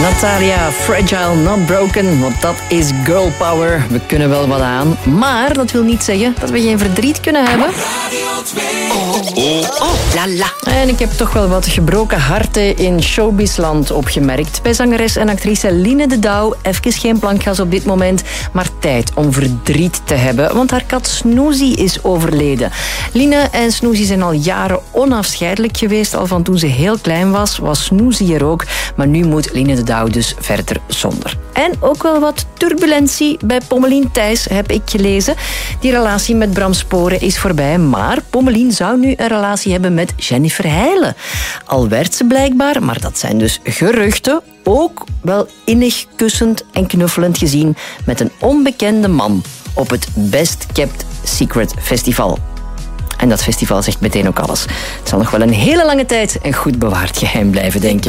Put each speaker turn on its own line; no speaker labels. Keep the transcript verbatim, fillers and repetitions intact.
Natalia, Fragile, Not Broken, want dat is girl power. We kunnen wel wat aan, maar dat wil niet zeggen dat we geen verdriet kunnen hebben.
Oh, oh, oh, la la.
En ik heb toch wel wat gebroken harten in showbizland opgemerkt. Bij zangeres en actrice Line de Douw, even geen plankgas op dit moment, maar tijd om verdriet te hebben, want haar kat Snoezie is overleden. Line en Snoezie zijn al jaren onafscheidelijk geweest. Al van toen ze heel klein was, was Snoezie er ook. Maar nu moet Line de Douw dus verder zonder. En ook wel wat turbulentie bij Pommelien Thijs, heb ik gelezen. Die relatie met Bram Sporen is voorbij, maar Pommelien zou nu een relatie hebben met Jennifer Heijlen. Al werd ze blijkbaar, maar dat zijn dus geruchten, ook wel innig kussend en knuffelend gezien met een onbekende man op het Best Kept Secret Festival. En dat festival zegt meteen ook alles. Het zal nog wel een hele lange tijd een goed bewaard geheim blijven, denk ik.